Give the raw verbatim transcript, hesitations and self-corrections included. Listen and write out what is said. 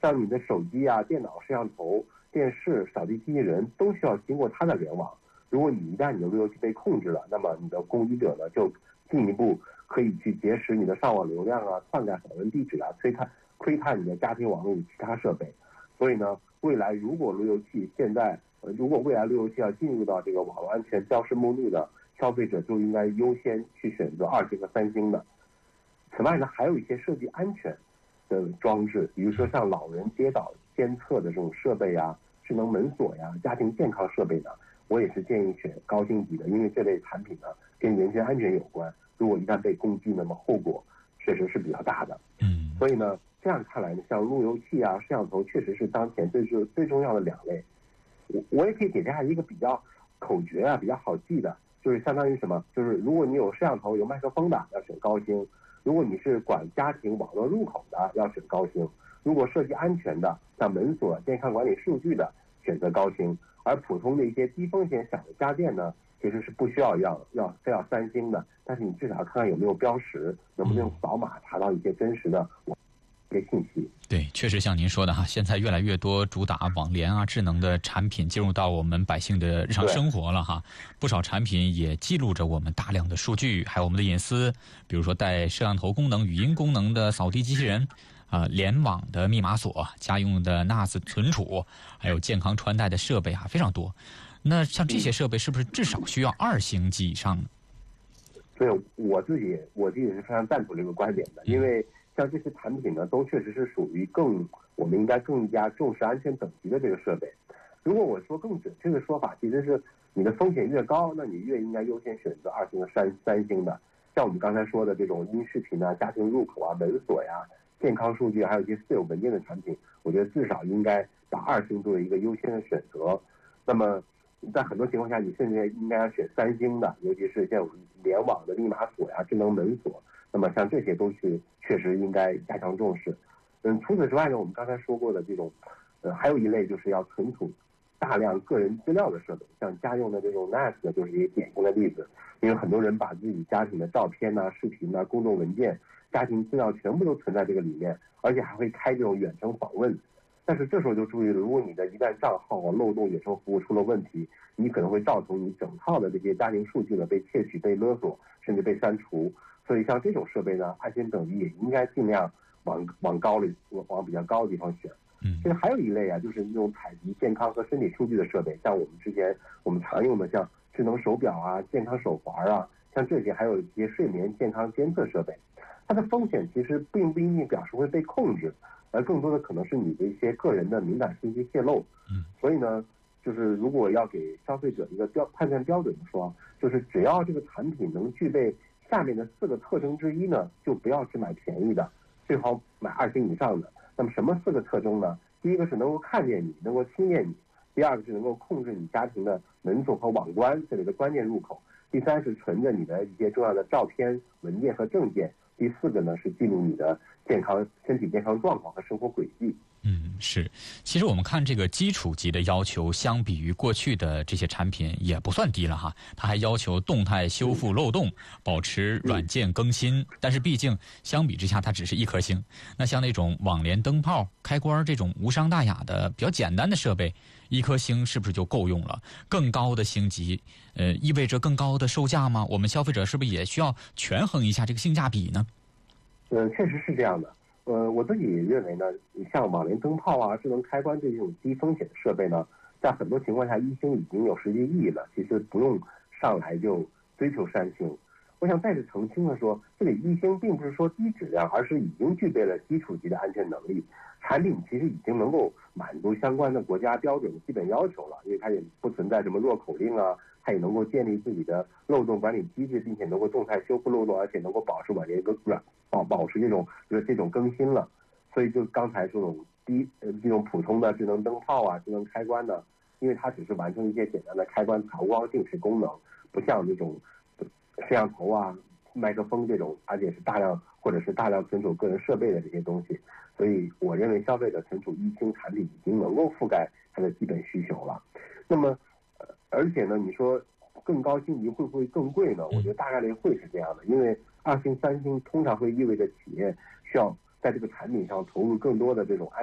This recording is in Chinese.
像你的手机啊、电脑、摄像头、电视、扫地机器人都需要经过它的联网。如果你一旦你的路由器被控制了，那么你的攻击者呢就进一步可以去劫持你的上网流量啊、篡改访问地址啊、窥探窥探你的家庭网络与其他设备。所以呢，未来如果路由器现在呃，如果未来路由器要进入到这个网络安全标识目录的消费者，就应该优先去选择二星和三星的。此外呢，还有一些设计安全的装置，比如说像老人跌倒监测的这种设备啊、智能门锁呀、家庭健康设备呢，我也是建议选高星级的，因为这类产品呢跟人身安全有关，如果一旦被攻击，那么后果确实是比较大的。 嗯， 所以呢，这样看来呢，像路由器啊、摄像头确实是当前最最最重要的两类。我我也可以给大家一个比较口诀啊，比较好记的，就是相当于什么？就是如果你有摄像头、有麦克风的，要选高星；如果你是管家庭网络入口的，要选高星；如果涉及安全的，像门锁、健康管理数据的，选择高星。而普通的一些低风险小的家电呢，其实是不需要要要非要三星的，但是你至少要看看有没有标识，能不能用扫码查到一些真实的一些信息。 对，确实像您说的哈，现在越来越多主打网联啊、智能的产品进入到我们百姓的日常生活了哈。不少产品也记录着我们大量的数据，还有我们的隐私，比如说带摄像头功能、语音功能的扫地机器人。啊，联网的密码锁、家用的 N A S 存储，还有健康穿戴的设备啊，非常多。那像这些设备是不是至少需要二星级以上呢？ 所以我自己我自己是非常赞同这个观点的，因为像这些产品呢，都确实是属于更我们应该更加重视安全等级的这个设备。如果我说更准确的说法，其实是你的风险越高，那你越应该优先选择二星和三三星的。像我们刚才说的这种音视频啊、家庭入口啊、门锁呀、健康数据，还有一些私有文件的产品，我觉得至少应该把二星作为一个优先的选择。那么在很多情况下，你甚至应该要选三星的，尤其是像联网的密码锁呀、智能门锁。那么像这些都是确实应该加强重视。嗯，除此之外呢，我们刚才说过的这种，呃，还有一类就是要存储大量个人资料的设备，像家用的这种 N A S 呢，就是一个典型的例子。因为很多人把自己家庭的照片呐、视频呐、公众文件、家庭资料全部都存在这个里面，而且还会开这种远程访问。但是这时候就注意了，如果你的一旦账号啊漏洞、远程服务出了问题，你可能会造成你整套的这些家庭数据呢被窃取、被勒索，甚至被删除。所以像这种设备呢，安全等级也应该尽量往往高了往比较高的地方选。其实还有一类啊，就是那种采集健康和身体数据的设备，像我们之前我们常用的像智能手表啊、健康手环啊，像这些还有一些睡眠健康监测设备，它的风险其实并不一定表示会被控制，而更多的可能是你的一些个人的敏感信息泄露。 嗯， 所以呢，就是如果要给消费者一个标判断标准说，就是只要这个产品能具备下面的四个特征之一呢，就不要只买便宜的，最好买二星以上的。那么什么四个特征呢？第一个是能够看见你，能够听见你；第二个是能够控制你家庭的门锁和网关这里的关键入口；第三是存着你的一些重要的照片、文件和证件；第四个呢是记录你的健康、身体健康状况和生活轨迹。 嗯，是。其实我们看这个基础级的要求，相比于过去的这些产品也不算低了哈。它还要求动态修复漏洞，保持软件更新。但是毕竟相比之下，它只是一颗星。那像那种网联灯泡、开关这种无伤大雅的比较简单的设备，一颗星是不是就够用了？更高的星级，呃，意味着更高的售价吗？我们消费者是不是也需要权衡一下这个性价比呢？ 嗯，确实是这样的。呃，我自己认为呢，像网联灯泡啊、智能开关这种低风险的设备呢，在很多情况下一星已经有实际意义了，其实不用上来就追求三星。我想再次澄清的说，这里一星并不是说低质量，而是已经具备了基础级的安全能力，产品其实已经能够满足相关的国家标准的基本要求了，因为它也不存在什么弱口令啊，它也能够建立自己的漏洞管理机制，并且能够动态修复漏洞，而且能够保持网联更软保保持这种就是这种更新了。所以就刚才这种低呃这种普通的智能灯泡啊、智能开关呢，因为它只是完成一些简单的开关、调光、定时功能，不像这种摄像头啊、麦克风这种，而且是大量或者是大量存储个人设备的这些东西。所以我认为消费者存储一星产品已经能够覆盖它的基本需求了。那么，呃，而且呢，你说更高星级会不会更贵呢？我觉得大概率会是这样的，因为二星、三星通常会意味着企业需要在这个产品上投入更多的这种安